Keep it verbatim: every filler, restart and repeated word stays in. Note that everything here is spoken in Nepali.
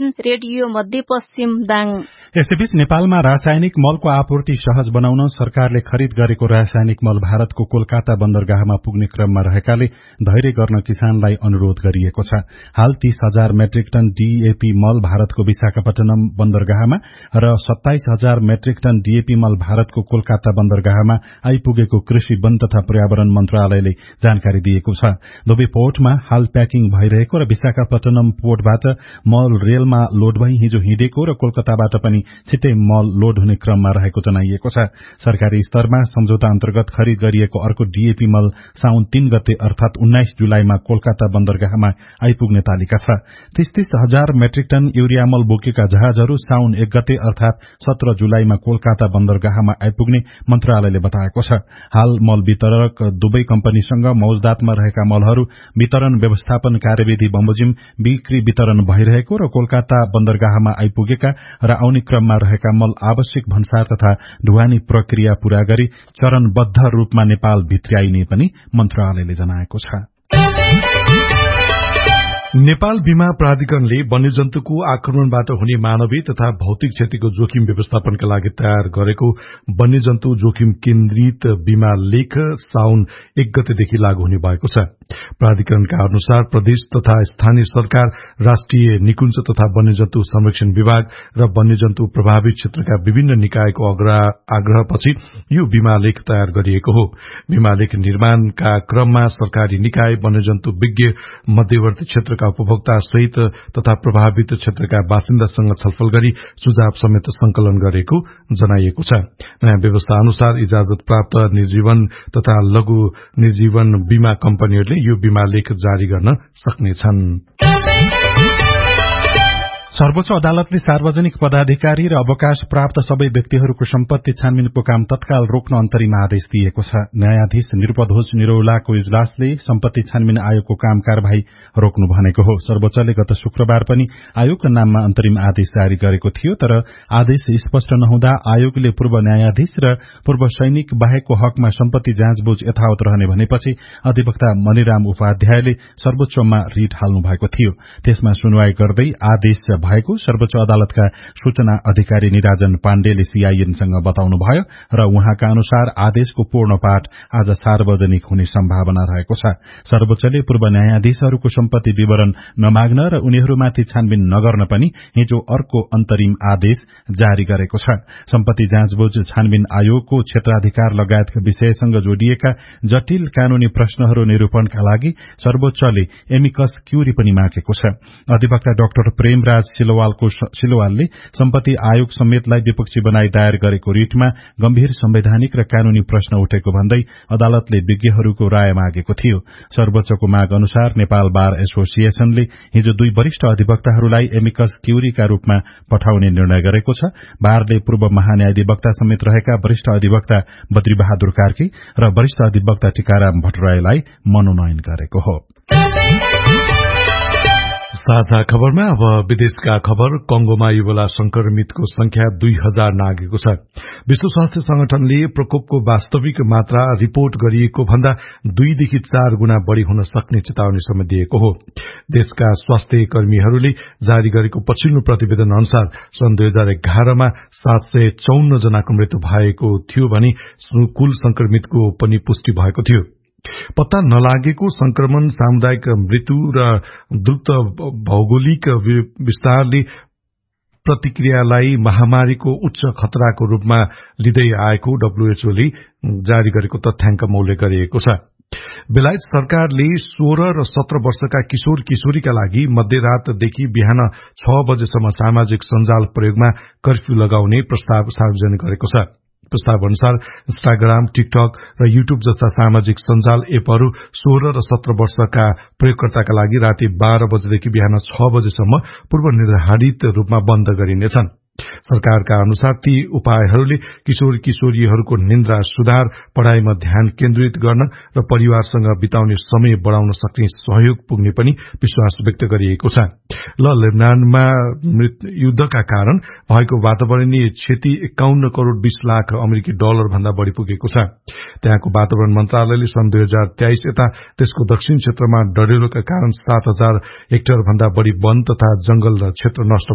रेडियो मध्यपश्चिम दाङ। यसैबीच नेपालमा रासायनिक मलको आपूर्ति सहज बनाउन सरकारले खरिद गरेको रासायनिक मल भारतको कोलकाता बन्दरगाहमा पुग्ने क्रममा रहेकाले धैर्य गर्न किसानलाई अनुरोध गरिएको छ। हाल तीस हजार मेट्रिक टन डीएपी मल भारतको विशाखापट्टनम बन्दरगाहमा र सत्ताइस हजार मेट्रिक टन डीएपी मल भारतको कोलकाता बन्दरगाहमा आइपुगेको कृषि वन तथा पर्यावरण मन्त्रालयले जानकारी दिएको छ। दुवै पोर्टमा हाल प्याकिङ भइरहेको र विशाखापट्टनम पोर्टबाट मल रेलमा लोड भई हिजो हिँडेको र कोलकाताबाट पनि छिट्टै मल लोड हुने क्रममा रहेको जनाइएको छ। सरकारी स्तरमा सम्झौता अन्तर्गत खरिद गरिएको अर्को डीएपी मल साउन तीन गते अर्थात उन्नाइस जुलाईमा कोलकाता बन्दरगाहमा आइपुग्ने तालिका छ। तीस तीस हजार मेट्रिक टन युरिया मल बोकेका जहाजहरू साउन एक गते अर्थात सत्र जुलाईमा कोलकाता बन्दरगाहमा आइपुग्ने मन्त्रालयले बताएको छ। हाल मल वितरक दुवै कम्पनीसँग मौजदातमा रहेका मलहरू वितरण व्यवस्थापन कार्यविधि बमोजिम बिक्री वितरण भइरहेको र कोलकाता बन्दरगाहमा आइपुगेका र आउने क्रममा रहेका मल आवश्यक भन्सार तथा ढुवानी प्रक्रिया पूरा गरी चरणबद्ध रूपमा नेपाल भित्र्याइने पनि मन्त्रालयले जनाएको छ। नेपाल बीमा प्राधिकरणले वन्यजन्तुको आक्रमणबाट हुने मानवीय तथा भौतिक क्षतिको जोखिम व्यवस्थापनका लागि तयार गरेको वन्यजन्तु जोखिम केन्द्रित बीमा लेख साउन एक गतेदेखि लागू हुने भएको छ। प्राधिकरणका अनुसार प्रदेश तथा स्थानीय सरकार, राष्ट्रिय निकुञ्ज तथा वन्यजन्तु संरक्षण विभाग र वन्यजन्तु प्रभावित क्षेत्रका विभिन्न निकायको आग्रहपछि यो बीमा लेख तयार गरिएको हो। बीमा लेख निर्माणका क्रममा सरकारी निकाय, वन्यजन्तु विज्ञ, मध्यवर्ती क्षेत्रका उपभोक्ता सहित तथा प्रभावित क्षेत्रका बासिन्दासँग छलफल गरी सुझाव समेत संकलन गरेको जनाइएको छ। नयाँ व्यवस्था अनुसार इजाजत प्राप्त निर्जीवन तथा लघु निर्जीवन बीमा कम्पनीहरूले यो बीमा लेख जारी गर्न सक्नेछन्। सर्वोच्च अदालतले सार्वजनिक पदाधिकारी र अवकाश प्राप्त सबै व्यक्तिहरूको सम्पत्ति छानबिनको काम तत्काल रोक्न अन्तरिम आदेश दिएको छ। न्यायाधीश निरुपध्वज निरौलाको इजलासले सम्पत्ति छानबिन आयोगको काम कार्यवाही रोक्नु भनेको हो। सर्वोच्चले गत शुक्रबार पनि आयोगका नाममा अन्तरिम आदेश जारी गरेको थियो, तर आदेश स्पष्ट नहुँदा आयोगले पूर्व न्यायाधीश र पूर्व सैनिक बाहेकको हकमा सम्पत्ति जाँचबुझ यथावत रहने भनेपछि अधिवक्ता मणिराम उपाध्यायले सर्वोच्चमा रिट हाल्नु भएको थियो। त्यसमा सुनवाई गर्दै आदेश भएको सर्वोच्च अदालतका सूचना अधिकारी निराजन पाण्डेले सीआईएनसँग बताउनुभयो र उहाँका अनुसार आदेशको पूर्ण पाठ आज सार्वजनिक हुने सम्भावना रहेको छ। सर्वोच्चले पूर्व न्यायाधीशहरूको सम्पत्ति विवरण नमाग्न र उनीहरूमाथि छानबिन नगर्न पनि हिजो अर्को अन्तरिम आदेश जारी गरेको छ। सम्पत्ति जाँचबुझ छानबिन आयोगको क्षेत्राधिकार लगायतका विषयसँग जोडिएका जटिल कानूनी प्रश्नहरू निरूपणका लागि सर्वोच्चले एमिकस क्यूरी पनि मागेको छ। अधिवक्ता डाक्टर प्रेमराज सिलोवालको सिलोवालले सम्पत्ति आयोग समेतलाई विपक्षी बनाई दायर गरेको रिटमा गम्भीर संवैधानिक र कानूनी प्रश्न उठेको भन्दै अदालतले विज्ञहरूको राय मागेको थियो। सर्वोच्चको माग अनुसार नेपाल बार एसोसिएशनले हिजो दुई वरिष्ठ अधिवक्ताहरूलाई एमिकस क्यूरीका रूपमा पठाउने निर्णय गरेको छ। बारले पूर्व महान्यायाधिवक्ता समेत रहेका वरिष्ठ अधिवक्ता बद्रीबहादुर कार्की र वरिष्ठ अधिवक्ता टीकाराम भट्टराईलाई मनोनयन गरेको हो। साझा खबरमा अब विदेशका खबर। कंगोमा इबोला संक्रमितको संख्या दुई हजार नागेको छ। विश्व स्वास्थ्य संगठनले प्रकोपको वास्तविक मात्रा रिपोर्ट गरिएको भन्दा दुईदेखि चार गुणा बढ़ी हुन सक्ने चेतावनी समेत दिएको हो। देशका स्वास्थ्य कर्मीहरूले जारी गरेको पछिल्लो प्रतिवेदन अनुसार सन् दुई हजार एघारमा सात सय चौन्न जनाको मृत्यु भएको थियो भने कुल संक्रमितको पनि पुष्टि भएको थियो। पत्ता नलागेको संक्रमण, सामुदायिक मृत्यु र द्रुत भौगोलिक विस्तारले प्रतिक्रियालाई महामारीको उच्च खतराको रूपमा लिँदै आएको डब्ल्यूएचओले जारी गरेको तथ्याङ्कमा उल्लेख गरिएको छ। बेलायत सरकारले सोह्र र सत्र वर्षका किशोर किशोरीका लागि मध्यरातदेखि बिहान छ बजेसम्म सामाजिक सञ्जाल प्रयोगमा कर्फ्यू लगाउने प्रस्ताव सार्वजनिक गरेको छ। प्रस्ताव अनुसार इन्स्टाग्राम, टिकटक र युट्युब जस्ता सामाजिक सञ्जाल एपहरू सोह्र र सत्र वर्षका प्रयोगकर्ताका लागि राति बाह्र बजेदेखि बिहान छ बजेसम्म पूर्व निर्धारित रूपमा बन्द गरिनेछन्। सरकारका अनुसार ती उपायहरूले किशोर किशोरीहरूको निन्द्रा सुधार, पढ़ाइमा ध्यान केन्द्रित गर्न र परिवारसँग बिताउने समय बढ़ाउन सक्ने सहयोग पुग्ने पनि विश्वास व्यक्त गरिएको छ। ल लेबनानमा युद्धका कारण भएको वातावरणीय क्षति एकाउन्न करोड़ बीस लाख अमेरिकी डलर भन्दा बढ़ी पुगेको छ। त्यहाँको वातावरण मन्त्रालयले सन् दुई हजार तेइस यता त्यसको दक्षिण क्षेत्रमा डढेलोका कारण सात हजार हेक्टर भन्दा बढ़ी वन तथा जंगल क्षेत्र नष्ट